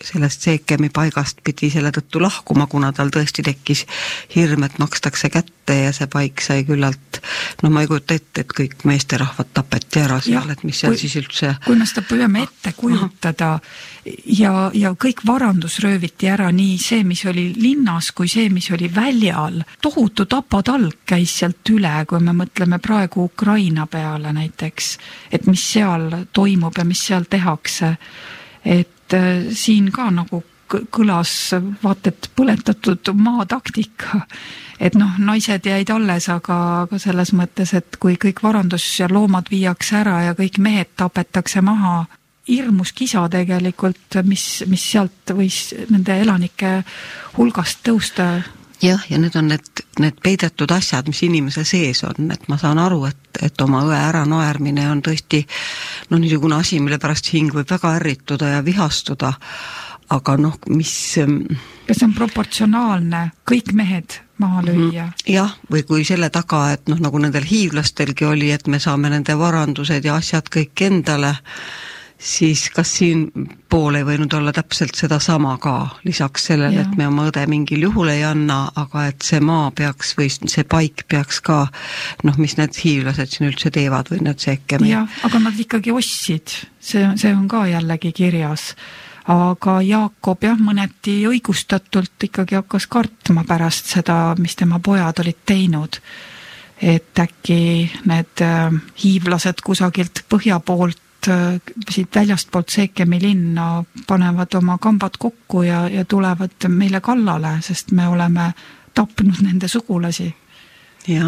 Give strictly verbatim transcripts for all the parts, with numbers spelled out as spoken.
sellest Seekemi paigast pidi selle tõttu lahkuma, kuna tal tõesti tekkis hirm, et makstakse kätte ja see paik sai küllalt, no ma ei kujuta ette, et kõik meesterahvad tapeti ära seal, et mis seal kui, siis üldse... Kui me seda püüame ette kujutada ja, ja kõik varandus rööviti ära, nii see, mis oli linnas, kui see, mis oli väljal, tohutu tapatalk käis sealt üle, kui me mõtleme praegu Ukraina peale näiteks, et mis seal toimub ja mis seal tehakse, et siin ka nagu kõlas vaat et põletatud maataktika, et noh, naised jäid alles, aga, aga selles mõttes, et kui kõik varandus ja loomad viiakse ära ja kõik mehed tapetakse maha, hirmus kisa tegelikult, mis, mis sealt võis nende elanike hulgast tõusta. Jah, ja need on need, need peidetud asjad, mis inimese sees on, et ma saan aru, et, et oma õe ära naermine on tõesti no niisugune asi, mille pärast hing võib väga ärrituda ja vihastuda, aga noh, mis... Ja see on proportsionaalne, kõik mehed maha lüüa. Jah, või kui selle taga, et noh, nagu nendel hiivlastelgi oli, et me saame nende varandused ja asjad kõik endale, siis kas siin pool ei võinud olla täpselt seda sama ka, lisaks sellele, ja. Et me oma õde mingil juhul ei anna, aga et see maa peaks või see paik peaks ka, noh, mis need hiivlased siin üldse teevad või need Seekemi. Jah, aga nad ikkagi ostsid, see, see on ka jällegi kirjas. Aga Jaakob jah, mõneti õigustatult ikkagi hakkas kartma pärast seda, mis tema pojad olid teinud. Et äkki need hiivlased kusagilt põhja poolt, siit väljast poolt Seekemi linna panevad oma kambad kokku ja, ja tulevad meile kallale, sest me oleme tapnud nende sugulasi. Jah.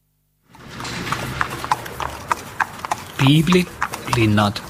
Piibli linnad.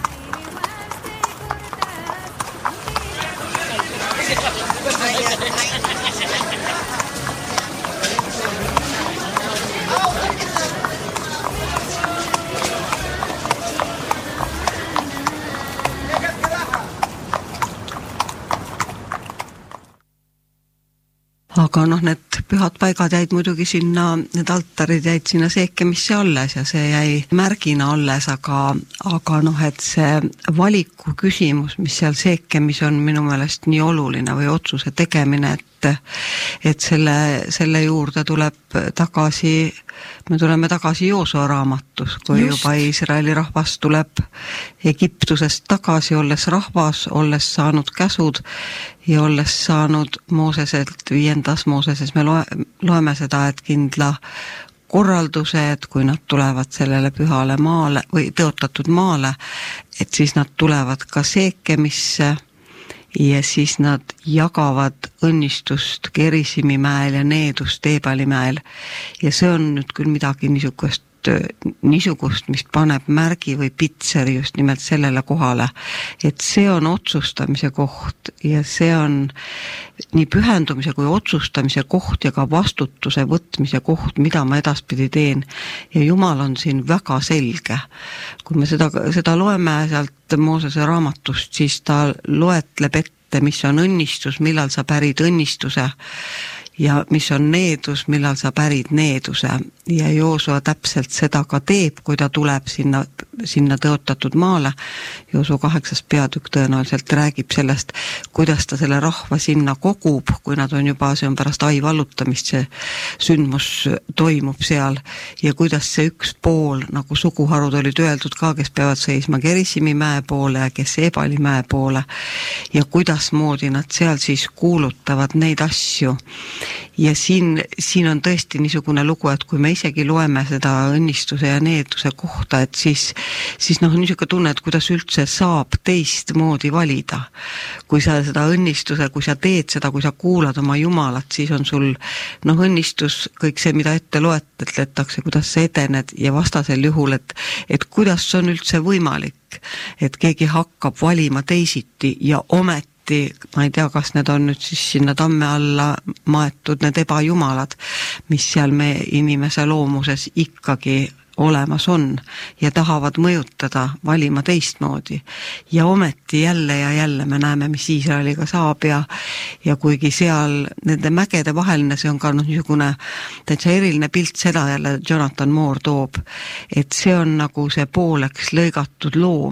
Aga noh, need pühad paigad jäid muidugi sinna, need altarid jäid sinna Seekemisse alles ja see jäi märgina alles, aga, aga noh, et see valiku küsimus, mis seal Seekemis on minu meelest nii oluline või otsuse tegemine, et et selle, selle juurde tuleb tagasi, me tuleme tagasi Joosua raamatus, kui Just. Juba Iisraeli rahvas tuleb Egiptusest tagasi, olles rahvas, olles saanud käsud ja olles saanud Mooseselt, viiendas Mooseses me loe, loeme seda, et kindla korralduse, et kui nad tulevad sellele pühale maale või tõotatud maale, et siis nad tulevad ka Seekemisse ja siis nad jagavad õnnistust Gerisimi mäel ja needust Eebali mäel. Ja see on nüüd küll midagi niisugust, niisugust, mis paneb märgi või pitseri just nimelt sellele kohale, et see on otsustamise koht ja see on nii pühendumise kui otsustamise koht ja ka vastutuse võtmise koht, mida ma edaspidi teen. Ja Jumal on siin väga selge. Kui me seda, seda loeme sealt Moosese raamatust, siis ta loetleb ette, mis on õnnistus, millal sa pärid õnnistuse ja mis on needus, millal sa pärid needuse. Ja Joosua täpselt seda ka teeb, kui ta tuleb sinna, sinna tõotatud maale. Joosua kaheksas peatükk tõenäoliselt räägib sellest, kuidas ta selle rahva sinna kogub, kui nad on juba, see on pärast ai vallutamist, see sündmus toimub seal ja kuidas see üks pool, nagu suguharud olid öeldud ka, kes peavad seisma Gerisimi mäe poole ja kes Eebali mäe poole ja kuidas moodi nad seal siis kuulutavad neid asju. Ja siin, siin on tõesti niisugune lugu, et kui me isegi loeme seda õnnistuse ja needuse kohta, et siis, siis noh, niisugune tunne, et kuidas üldse saab teist moodi valida. Kui sa seda õnnistuse, kui sa teed seda, kui sa kuulad oma Jumalat, siis on sul noh, õnnistus, kõik see, mida ette loetletakse, kuidas sa edened ja vastasel juhul, et, et kuidas on üldse võimalik, et keegi hakkab valima teisiti ja omet ma ei tea, kas need on nüüd siis sinna tamme alla maetud need ebajumalad, mis seal me inimese loomuses ikkagi olemas on ja tahavad mõjutada valima teistmoodi. Ja ometi jälle ja jälle me näeme, mis Iisraeliga saab ja, ja kuigi seal nende mägede vaheline, see on ka noh, niisugune täitsa eriline pilt, seda jälle Jonathan Moore toob, et see on nagu see pooleks lõigatud loom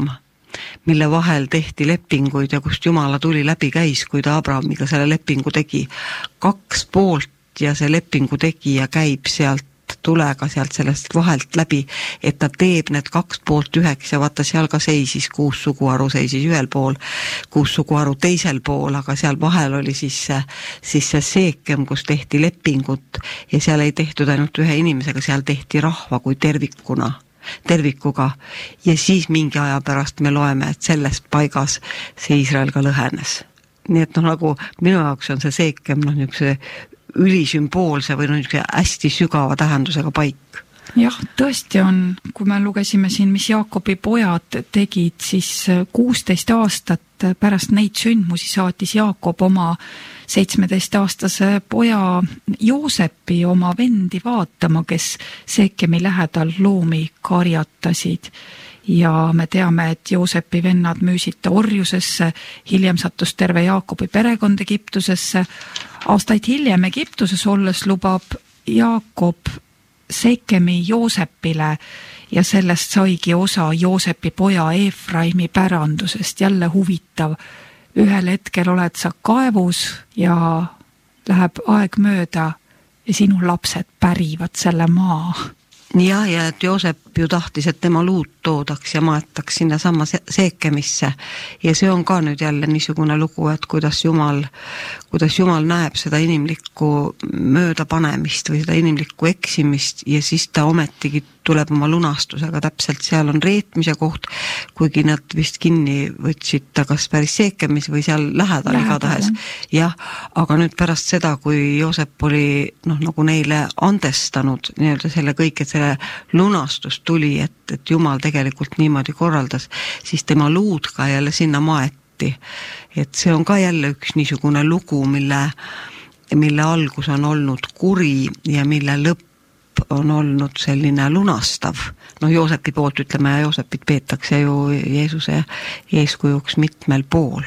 mille vahel tehti lepinguid ja kust Jumala tuli läbi käis, kui ta Abrahamiga selle lepingu tegi. Kaks poolt ja see lepingu tegija käib sealt tulega sealt sellest vahelt läbi, et ta teeb need kaks poolt üheks ja vaata seal ka seisis kuus suguharu seisis ühel pool, kuus suguharu teisel pool, aga seal vahel oli siis see, siis see Seekem, kus tehti lepingut ja seal ei tehtud ainult ühe inimesega, seal tehti rahva kui tervikuna, tervikuga ja siis mingi aja pärast me loeme, et selles paigas see Iisrael ka lõhenes. Nii et noh, nagu minu jaoks on see Seekem noh, niisuguse ülisümboolse või no hästi sügava tähendusega paik. Jah, tõesti on, kui me lugesime siin, mis Jaakobi pojad tegid, siis kuusteist aastat pärast neid sündmusi saatis Jaakob oma seitsmeteistaastase poja Joosepi oma vendi vaatama, kes Seekemi lähedal loomi karjatasid. Ja me teame, et Joosepi vennad müüsid ta orjusesse, hiljem sattus terve Jaakobi perekond Egiptusesse. Aastaid hiljem Egiptuses olles lubab Jaakob Seekemi Joosepile ja sellest saigi osa Joosepi poja Efraimi pärandusest. Jälle huvitav, ühel hetkel oled sa kaevus ja läheb aeg mööda ja sinu lapsed pärivad selle maa. Ja, ja et Joosep ju tahtis, et tema luud toodaks ja maetaks sinna sama Seekemisse ja see on ka nüüd jälle niisugune lugu, et kuidas Jumal, kuidas Jumal näeb seda inimlikku möödapanemist või seda inimlikku eksimist ja siis ta ometigi tuleb oma lunastusega täpselt, seal on reetmise koht, kuigi nad vist kinni võtsid ta kas päris Seekemis või seal lähedal igatahes. Jah, aga nüüd pärast seda, kui Joosep oli noh, nagu neile andestanud nii-öelda selle kõik, et selle lunastus tuli, et, et Jumal tegelikult niimoodi korraldas, siis tema luud ka jälle sinna maeti. Et see on ka jälle üks niisugune lugu, mille, mille algus on olnud kuri ja mille lõpp on olnud selline lunastav. No Joosepi poolt ütleme ja Joosepit peetakse ju Jeesuse eeskujuks mitmel pool.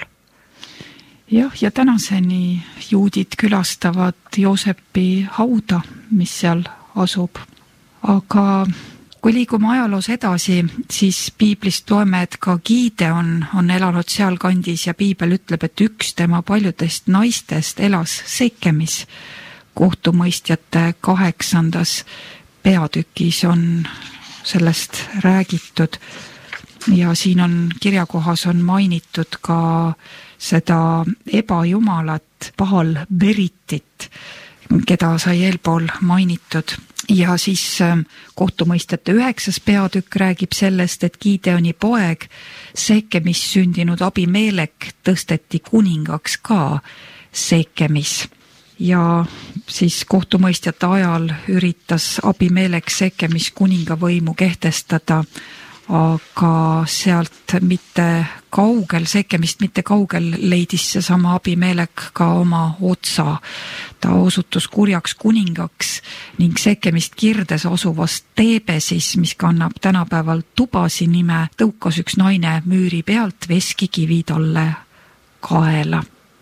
Jah, ja tänaseni juudid külastavad Joosepi hauda, mis seal asub. Aga kui liigume ajaloos edasi, siis piiblist loeme, et ka Gideon on elanud seal kandis ja piibel ütleb, et üks tema paljudest naistest elas Seekemis. Kohtumõistjate kaheksandas peatükis on sellest räägitud ja siin on kirjakohas on mainitud ka seda ebajumalat Baal Beritit, keda sai eelpool mainitud. Ja siis kohtumõistjate üheksas peatükk räägib sellest, et Gideoni poeg Seekemis sündinud Abimelek tõsteti kuningaks ka Seekemis. Ja siis kohtumõistjate ajal üritas Abimelek Seekemis kuninga võimu kehtestada, aga sealt mitte kaugel, Seekemist mitte kaugel leidis see sama Abimelek ka oma otsa. Ta osutus kurjaks kuningaks ning Seekemist kirdes asuvast Teebesis, mis kannab tänapäeval Tubasi nime, tõukas üks naine müüri pealt veskikivi talle kaela.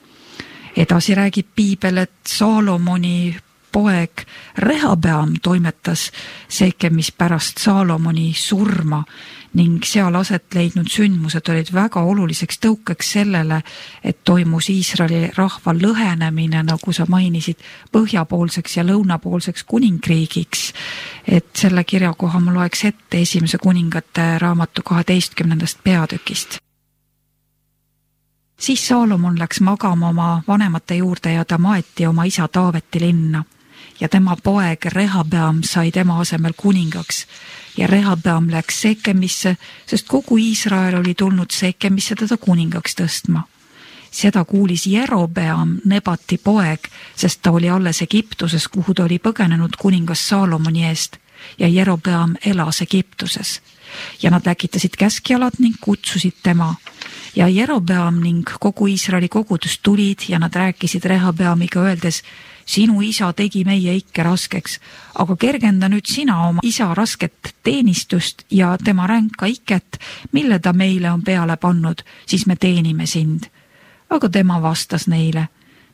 Edasi räägib piibel, et Saalomoni poeg Rehabeam toimetas Seekemis pärast Saalomoni surma ning seal aset leidnud sündmused olid väga oluliseks tõukeks sellele, et toimus Iisraeli rahva lõhenemine, nagu sa mainisid, põhjapoolseks ja lõunapoolseks kuningriigiks. Et selle kirjakoha ma loeks ette esimese kuningate raamatu kaheteistkümnendast peatükist. Siis Saalomon läks magama oma vanemate juurde ja ta maeti oma isa Taaveti linna. Ja tema poeg Rehabeam sai tema asemel kuningaks. Ja Rehabeam läks Seekemisse, sest kogu Iisrael oli tulnud Seekemisse teda kuningaks tõstma. Seda kuulis Jerobeam, Nebati poeg, sest ta oli alles Egiptuses, kuhu ta oli põgenenud kuningas Saalomoni eest. Ja Jerobeam elas Egiptuses. Ja nad läkitasid käskjalad ning kutsusid tema. Ja Jerobeam ning kogu Iisraeli kogudus tulid ja nad rääkisid Rehabeamiga öeldes, sinu isa tegi meie ikke raskeks, aga kergenda nüüd sina oma isa rasket teenistust ja tema ränka iket, mille ta meile on peale pannud, siis me teenime sind. Aga tema vastas neile,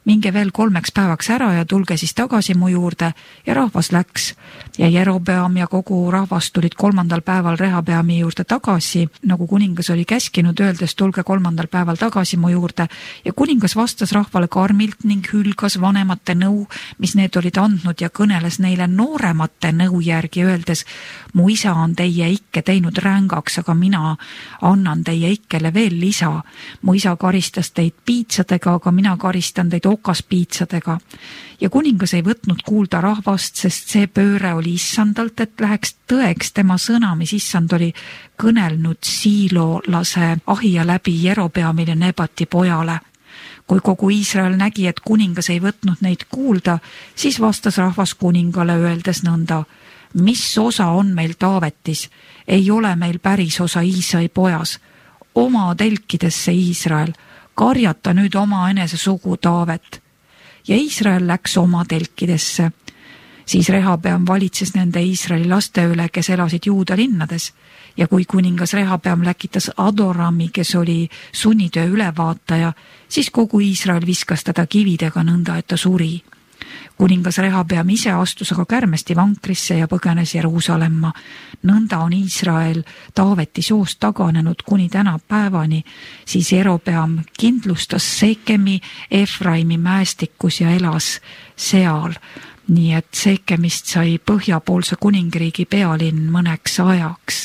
minge veel kolmeks päevaks ära ja tulge siis tagasi mu juurde, ja rahvas läks. Ja Jerobeam ja kogu rahvas tulid kolmandal päeval Rehabeami juurde tagasi, nagu kuningas oli käskinud, öeldes tulge kolmandal päeval tagasi mu juurde, ja kuningas vastas rahvale karmilt ning hülgas vanemate nõu, mis need olid andnud, ja kõneles neile nooremate nõu järgi, öeldes mu isa on teie ikke teinud rängaks, aga mina annan teie ikkele veel lisa. Mu isa karistas teid piitsadega, aga mina karistan teid okaspiitsadega. Ja kuningas ei võtnud kuulda rahvast, sest see pööre oli issandalt, et läheks tõeks tema sõna, mis issand oli kõnelnud siilolase Ahija läbi Jerobeamile Nebati pojale. Kui kogu Iisrael nägi, et kuningas ei võtnud neid kuulda, siis vastas rahvas kuningale, öeldes nõnda: mis osa on meil Taavetis? Ei ole meil päris osa Iisai pojas. Oma telkidesse Iisrael, karjata nüüd oma enese sugu Taavet. Ja Iisrael läks oma telkidesse. Siis Rehabeam valitses nende Iisraeli laste üle, kes elasid Juuda linnades. Ja kui kuningas Rehabeam läkitas Adorami, kes oli sunnitöö ülevaataja, siis kogu Iisrael viskas teda kividega nõnda, et ta suri. Kuningas Rehabeam ise astus aga kärmesti vankrisse ja põgenes Jeruusalemma. Nõnda on Iisrael Taaveti soost taganenud kuni täna päevani, siis Jerobeam kindlustas Sekemi Efraimi mäestikus ja elas seal. Nii et Sekemist sai põhjapoolse kuningriigi pealinn mõneks ajaks.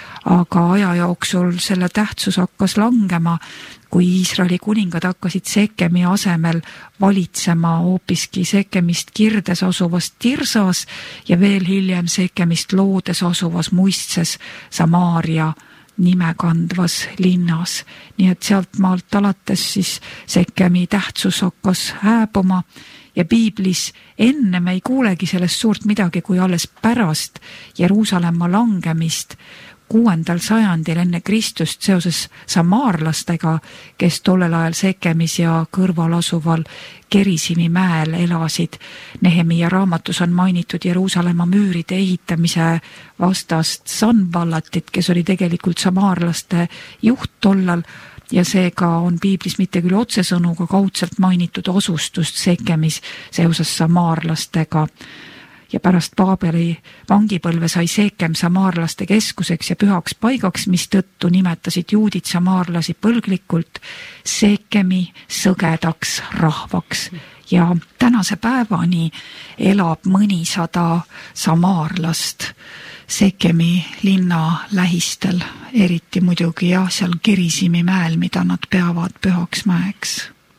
Aga aja jooksul selle tähtsus hakkas langema, kui Iisraeli kuningad hakkasid Sekemi asemel valitsema hoopiski Sekemist kirdes asuvas Tirsas ja veel hiljem Sekemist loodes asuvas muistses Samaaria nime kandvas linnas. Nii et sealt maalt alates siis Sekemi tähtsus hakkas hääbuma ja piiblis enne me ei kuulegi sellest suurt midagi, kui alles pärast Jeruusalemma langemist kuuendal sajandil enne Kristust seoses samaarlastega, kes tollel ajal Sekemis ja kõrval asuval Gerisimi mäel elasid. Nehemia raamatus on mainitud Jeruusalemma müüride ehitamise vastast Sanballatit, kes oli tegelikult samaarlaste juht tollal, ja seega on piiblis mitte küll otsesõnuga kaudselt mainitud osustust Sekemis seoses samaarlastega. Ja pärast Paabeli vangipõlve sai Sekem samaarlaste keskuseks ja pühaks paigaks, mis tõttu nimetasid juudid samaarlasi põlglikult Sekemi sõgedaks rahvaks. Ja tänase päevani elab mõnisada samaarlast Sekemi linna lähistel, eriti muidugi jah, seal Gerisimi mäel, mida nad peavad pühaks mäeks.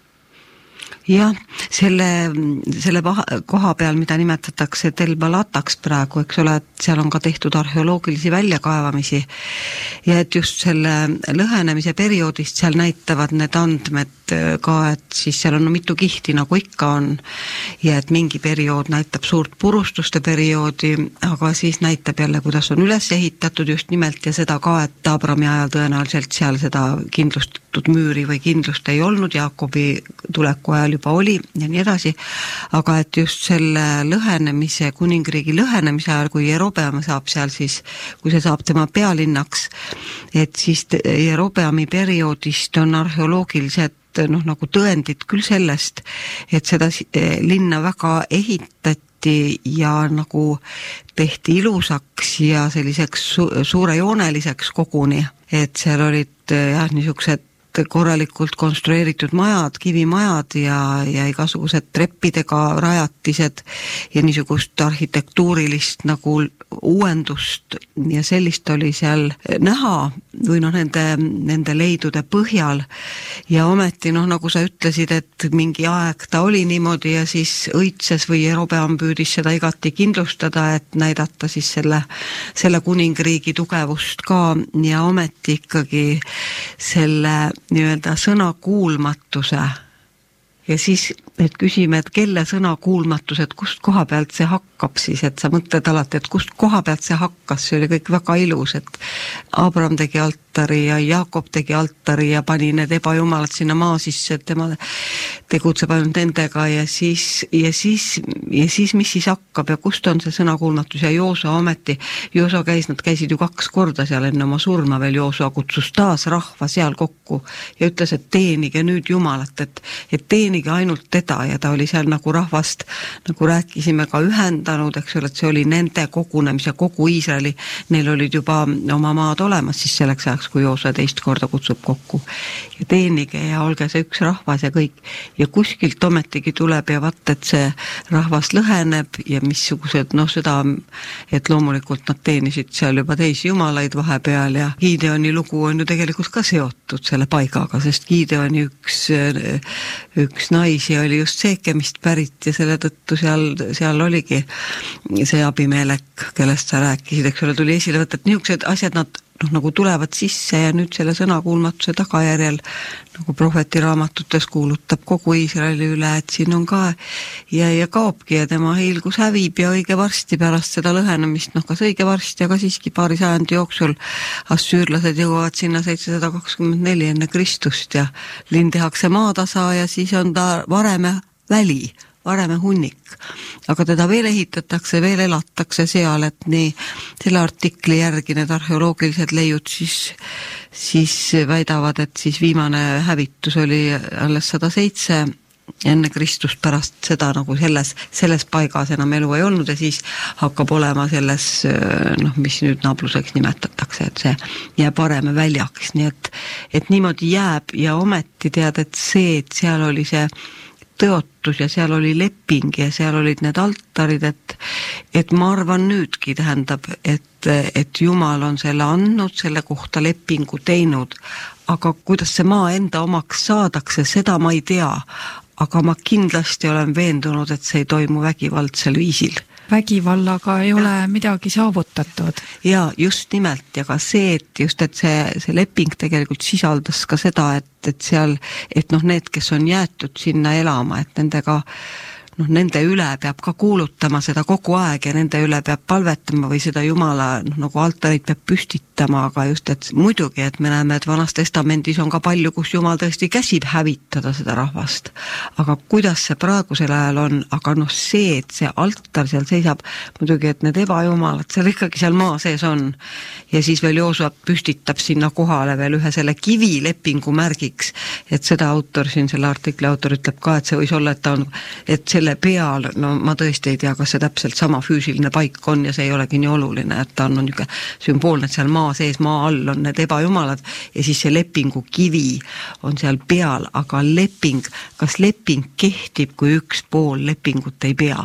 Jah, selle, selle koha peal, mida nimetatakse Tel Balataks praegu, eks ole, et seal on ka tehtud arheoloogilisi väljakaevamisi ja et just selle lõhenemise perioodist seal näitavad need andmed ka, et siis seal on mitu kihti, nagu ikka on, ja et mingi periood näitab suurt purustuste perioodi, aga siis näitab jälle, kuidas on üles ehitatud just nimelt ja seda ka, et Abrami ajal tõenäoliselt seal seda kindlustatud müüri või kindlust ei olnud, Jaakobi tuleku ajal juba oli ja nii edasi, aga et just selle lõhenemise, kuningriigi lõhenemise ajal, kui Jerobeam saab seal siis, kui see saab tema pealinnaks, et siis Jerobeami perioodist on arheoloogilised noh, nagu tõendid küll sellest, et seda linna väga ehitati ja nagu tehti ilusaks ja selliseks su- suurejooneliseks koguni, et seal olid jah, niisugused korralikult konstrueeritud majad, kivimajad ja, ja igasugused treppidega rajatised ja niisugust arhitektuurilist nagu uuendust ja sellist oli seal näha või noh, nende, nende leidude põhjal ja ometi noh, nagu sa ütlesid, et mingi aeg ta oli niimoodi ja siis õitses või Jerobeam püüdis seda igati kindlustada, et näidata siis selle, selle kuningriigi tugevust ka ja ometi ikkagi selle nii-öelda sõnakuulmatuse ja siis, et küsime, et kelle sõnakuulmatus, et kust koha pealt see hakkab siis, et sa mõtled alati, et kust koha pealt see hakkas, see oli kõik väga ilus, et Abraham tegi alt altari ja Jaakob tegi altari ja pani need ebajumalad sinna maa sisse, et tema tegutseb ainult nendega ja siis, ja siis, ja siis mis siis hakkab ja kust on see sõnakuulmatus ja Joosua ometi, Joosua käis, nad käisid ju kaks korda seal enne oma surma veel, Joosua kutsus taas rahva seal kokku ja ütles, et teenige nüüd Jumalat, et, et teenige ainult teda ja ta oli seal nagu rahvast, nagu rääkisime ka ühendanud, eks ole, et see oli nende kogunemise kogu Iisraeli, neil olid juba oma maad olemas siis selleks ajaks, kui Joosua teist korda kutsub kokku ja teenige ja olge see üks rahvas ja kõik ja kuskilt ometigi tuleb ja vaat, et see rahvas lõheneb ja missugused, noh seda, et loomulikult nad teenisid seal juba teisi jumalaid vahepeal ja Gideoni lugu on ju tegelikult ka seotud selle paigaga, sest Gideoni üks, üks naisi oli just Seekemist pärit ja selle tõttu seal, seal oligi see Abimelek, kellest sa rääkisid, eks ole, tuli esile võtta, et niisugused asjad nad noh, nagu tulevad sisse ja nüüd selle sõnakuulmatuse tagajärjel nagu prohvetiraamatutes kuulutab kogu Iisraeli üle, et siin on ka ja, ja kaobki ja tema hiilgus hävib ja õige varsti pärast seda lõhenemist, noh kas õige varsti, aga siiski paari sajandi jooksul assüürlased jõuavad sinna seitsesada kakskümmend neli enne Kristust ja linn tehakse maatasa ja siis on ta Vareme väli, Vareme hunnik, aga teda veel ehitatakse, veel elatakse seal, et nii selle artikli järgi need arheoloogilised leiud siis, siis väidavad, et siis viimane hävitus oli alles sada seitse enne Kristust, pärast seda nagu selles, selles paigas enam elu ei olnud ja siis hakkab olema selles, noh, mis nüüd naabluseks nimetatakse, et see jääb Vareme väljaks, nii et, et niimoodi jääb ja ometi tead, et see, et seal oli see tõotus ja seal oli leping ja seal olid need altarid, et, et ma arvan nüüdki tähendab, et, et Jumal on selle andnud, selle kohta lepingu teinud, aga kuidas see maa enda omaks saadakse, seda ma ei tea, aga ma kindlasti olen veendunud, et see ei toimu vägivaldsel viisil. Vägivallaga ei ole ja midagi saavutatud. Ja just nimelt ja ka see, et just, et see, see leping tegelikult sisaldas ka seda, et, et seal, et noh, need, kes on jäetud sinna elama, et nendega noh, nende üle peab ka kuulutama seda kogu aeg ja nende üle peab palvetama või seda Jumala noh, nagu altarit peab püstitama, aga just, et muidugi, et me näeme, et Vanas Testamendis on ka palju, kus Jumal tõesti käsib hävitada seda rahvast. Aga kuidas see praegusel ajal on, aga noh see, et see altar seal seisab, muidugi, et need ebajumalad seal ikkagi seal maa sees on ja siis veel Joosua püstitab sinna kohale veel ühe selle kivilepingu märgiks, et seda autor siin, selle artikli autor ütleb ka, et see võis olla, et ta on, et selle peal, no ma tõesti ei tea, kas see täpselt sama füüsiline paik on ja see ei olegi nii oluline, et ta on niisugune sümboolne, et seal maa sees, maa all on need ebajumalad ja siis see lepingu kivi on seal peal, aga leping, kas leping kehtib, kui üks pool lepingut ei pea?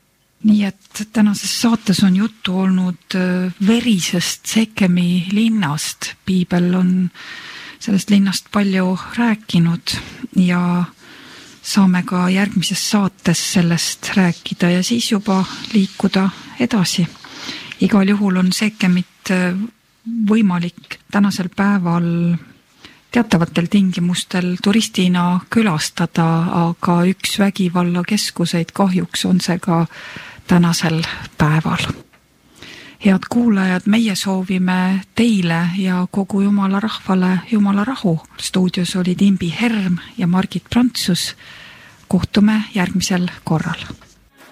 Nii et tänases saates on juttu olnud verisest Seekemi linnast. Piibel on sellest linnast palju rääkinud ja saame ka järgmises saates sellest rääkida ja siis juba liikuda edasi. Igal juhul on Seekemit võimalik tänasel päeval teatavatel tingimustel turistina külastada, aga üks vägivallakeskuseid kahjuks on see ka tänasel päeval. Head kuulajad, meie soovime teile ja kogu Jumala rahvale Jumala rahu. Stuudios olid Imbi Herm ja Margit Prantsus. Kohtume järgmisel korral.